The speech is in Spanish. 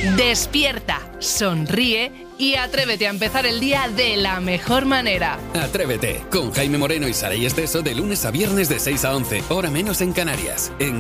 Despierta, sonríe y atrévete a empezar el día de la mejor manera. Atrévete, con Jaime Moreno y Saray Esteso de lunes a viernes de 6 a 11, hora menos en Canarias, en